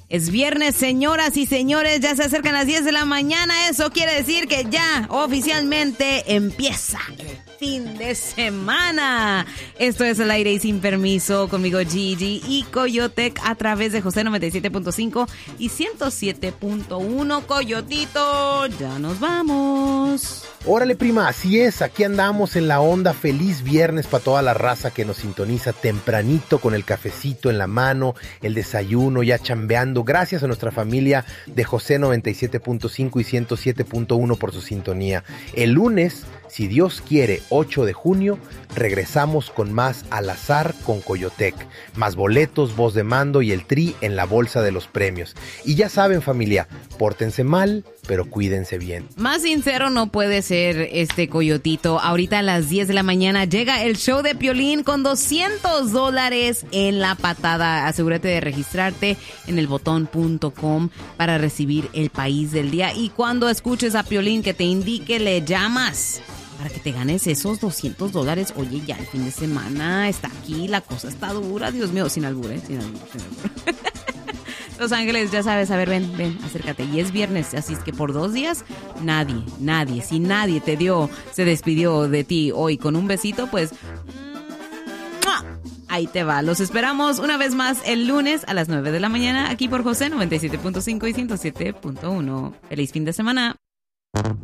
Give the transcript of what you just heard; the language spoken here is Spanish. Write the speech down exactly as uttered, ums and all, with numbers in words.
Es viernes, señoras y señores, ya se acercan las diez de la mañana. Eso quiere decir que ya oficialmente empieza el fin de semana. Esto es Al Aire y Sin Permiso, conmigo Gigi y Coyotec a través de José noventa y siete punto cinco y ciento siete punto uno. Coyotito, ya nos vamos. Órale, prima, así es, aquí andamos en la onda. Feliz viernes para toda la raza que nos sintoniza tempranito con el cafecito en la mano, el desayuno, ya chambeando. Gracias a nuestra familia de José noventa y siete punto cinco y ciento siete punto uno por su sintonía. El lunes, si Dios quiere, ocho de junio, regresamos con más Al Azar con Coyotec. Más boletos, voz de mando y el tri en la bolsa de los premios. Y ya saben, familia, pórtense mal, pero cuídense bien. Más sincero no puede ser este Coyotito. Ahorita a las diez de la mañana llega el show de Piolín con doscientos dólares en la patada. Asegúrate de registrarte en el botón punto com para recibir el país del día. Y cuando escuches a Piolín que te indique, le llamas para que te ganes esos doscientos dólares. Oye, ya el fin de semana está aquí, la cosa está dura. Dios mío, sin albur, ¿eh? Sin albur, sin albur. Los Ángeles, ya sabes, a ver, ven, ven, acércate. Y es viernes, así es que por dos días, nadie, nadie, si nadie te dio, se despidió de ti hoy con un besito, pues ¡mua! Ahí te va. Los esperamos una vez más el lunes a las nueve de la mañana aquí por José noventa y siete punto cinco y ciento siete punto uno. Feliz fin de semana.